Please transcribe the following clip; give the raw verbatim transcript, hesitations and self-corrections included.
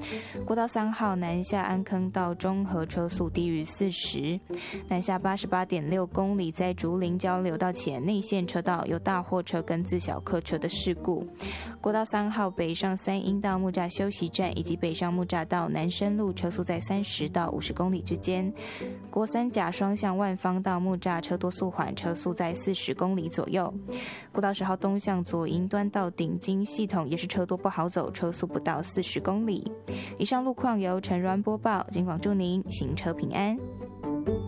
国道三号南下安坑到中和车速低于四十，南下八十八点六公里，在竹林交流道前内线车道有大货车跟自小客车的事故。国道三号北上三鹰到木栅休息站以及北上木栅到南深路车速在三十到五十公里之间。国三甲双向万方到木栅车多速缓，车速在四十公里左右。国道十号东向左营端到顶金系统也是车多不好走，车速不到四十公里。以上路况由陈软播报，警广祝您行车平安。